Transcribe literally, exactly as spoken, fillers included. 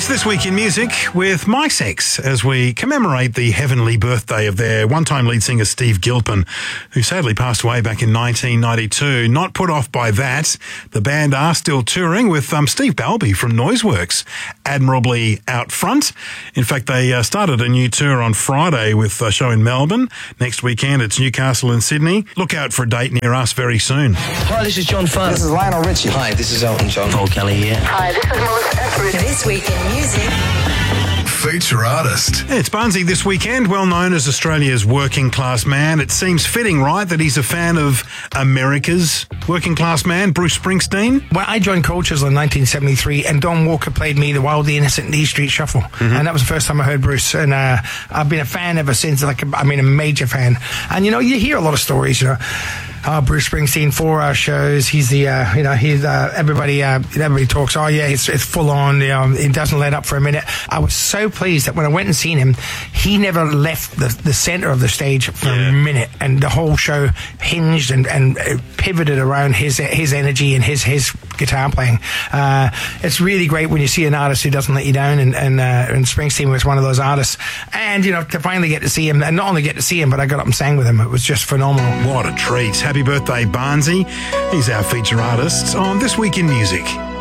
It's This Week in Music with My Sex as we commemorate the heavenly birthday of their one-time lead singer Steve Gilpin, who sadly passed away back in nineteen ninety-two. Not put off by that, the band are still touring with um, Steve Balby from Noiseworks admirably out front. In fact, they uh, started a new tour on Friday with a show in Melbourne. Next weekend it's Newcastle and Sydney. Look out for a date near us very soon. Hi, this is John Farr. This is Lionel Richie. Hi, this is Elton John. Paul Kelly here. Hi, this is Melissa Etheridge. This Week in Music. Feature artist. It's Barnsey this weekend, well known as Australia's working class man. It seems fitting, right, that he's a fan of America's working class man, Bruce Springsteen? Well, I joined Cold Chisel in nineteen seventy-three, and Don Walker played me the Wildly Innocent and E Street Shuffle, mm-hmm. and that was the first time I heard Bruce, and uh, I've been a fan ever since. Like, I mean, a major fan. And you know, you hear a lot of stories, you know. Oh, Bruce Springsteen, four-hour shows. He's the, uh, you know, he's uh, everybody. Uh, everybody talks. Oh, yeah, it's, it's full on. You know, he doesn't let up for a minute. I was so pleased that when I went and seen him, he never left the, the center of the stage for yeah. a minute, and the whole show hinged and, and pivoted around his his energy and his his guitar playing. Uh, it's really great when you see an artist who doesn't let you down, and and, uh, and Springsteen was one of those artists. And you know, to finally get to see him, and not only get to see him, but I got up and sang with him. It was just phenomenal. What a treat! Happy birthday, Barnsey. He's our feature artist on This Week in Music.